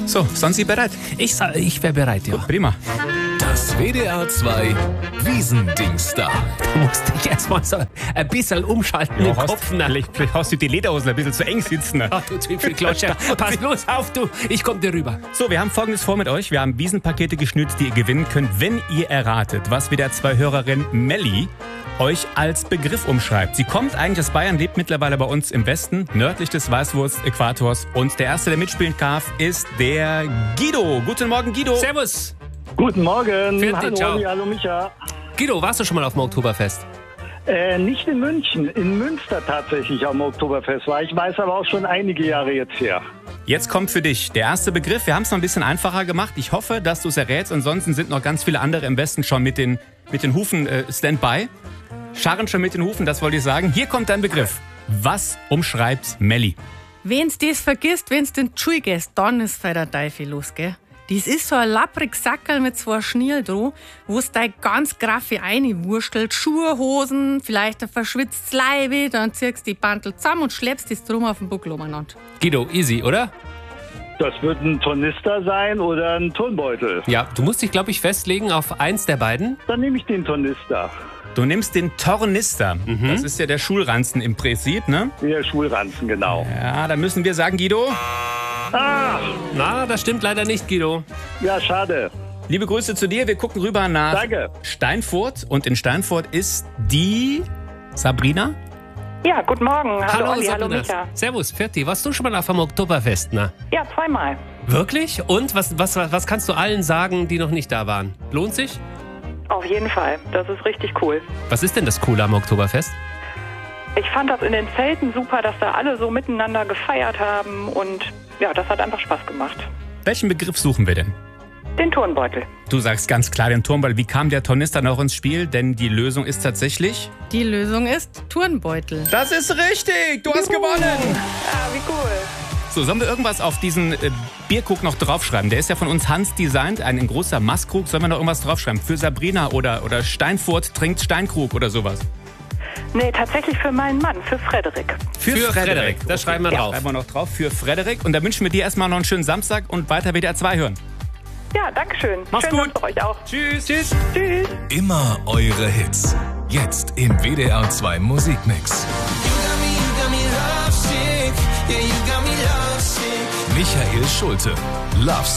So, sind Sie bereit? Ich wäre bereit, ja. Gut, prima. Das WDR 2 Wiesendings da. Du musst dich erstmal so ein bisschen umschalten im Kopf. Vielleicht hast du die Lederhosen ein bisschen zu eng sitzen. Ach du Zwiebelklatscher. Pass bloß auf, du. Ich komm dir rüber. So, wir haben Folgendes vor mit euch. Wir haben Wiesenpakete geschnürt, die ihr gewinnen könnt, wenn ihr erratet, was WDR 2 Hörerin Melli euch als Begriff umschreibt. Sie kommt eigentlich aus Bayern, lebt mittlerweile bei uns im Westen, nördlich des Weißwurst-Äquators. Und der Erste, der mitspielen darf, ist der Guido. Guten Morgen, Guido. Servus. Guten Morgen. Vierte, Hallo ciao. Olli, hallo Micha. Guido, warst du schon mal auf dem Oktoberfest? Nicht in München, in Münster tatsächlich am Oktoberfest war. Ich weiß aber auch schon einige Jahre jetzt her. Jetzt kommt für dich der erste Begriff. Wir haben es noch ein bisschen einfacher gemacht. Ich hoffe, dass du es errätst. Ansonsten sind noch ganz viele andere im Westen schon mit den Hufen Standby. Scharren schon mit den Hufen, das wollte ich sagen. Hier kommt dein Begriff. Was umschreibt Melli? Wenn's das vergisst, wenn's den Tschuh gehst, dann ist bei der Teufel los, gell? Das ist so ein lappriges Sackerl mit zwei Schniel dran, wo's dein ganz Graffe einwurstelt. Schuhe, Hosen, vielleicht ein verschwitztes Leibe, dann ziehst du die Bantel zusammen und schleppst das drum auf den Buckel umeinander. Guido, easy, oder? Das wird ein Tornister sein oder ein Turnbeutel. Ja, du musst dich, glaube ich, festlegen auf eins der beiden. Dann nehme ich den Tornister. Du nimmst den Tornister. Das ist ja der Schulranzen im Prinzip, ne? Der Schulranzen, genau. Ja, da müssen wir sagen, Guido, Na, das stimmt leider nicht, Guido. Ja, schade. liebe Grüße zu dir. Wir gucken rüber nach Danke. Steinfurt. Und in Steinfurt ist die Sabrina. Ja, guten Morgen. Hallo Olli, hallo Sabrina. Micha. Servus, Ferti. Warst du schon mal auf dem Oktoberfest, na? Ja, zweimal. Wirklich? Und was kannst du allen sagen, die noch nicht da waren? Lohnt sich? Auf jeden Fall. Das ist richtig cool. Was ist denn das Coole am Oktoberfest? Ich fand das in den Zelten super, dass da alle so miteinander gefeiert haben und ja, das hat einfach Spaß gemacht. Welchen Begriff suchen wir denn? Den Turnbeutel. Du sagst ganz klar den Turmball. Wie kam der Tornister noch ins Spiel? Denn die Lösung ist tatsächlich... Die Lösung ist Turnbeutel. Das ist richtig! Du hast gewonnen! Ah, wie cool. So, sollen wir irgendwas auf diesen Bierkrug noch draufschreiben? Der ist ja von uns Hans designt, ein großer Maßkrug. Sollen wir noch irgendwas draufschreiben? Für Sabrina oder Steinfurt trinkt Steinkrug oder sowas? Nee, tatsächlich für meinen Mann, für Frederik. Für Frederik. Das schreiben wir drauf. Schreiben wir noch drauf. Für Frederik. Und da wünschen wir dir erstmal noch einen schönen Samstag und weiter WDR 2 hören. Ja, danke schön. Mach's Schönen gut. Abend für euch auch. Tschüss. Tschüss. Tschüss. Immer eure Hits. Jetzt im WDR 2 Musikmix. Michael Schulte. Love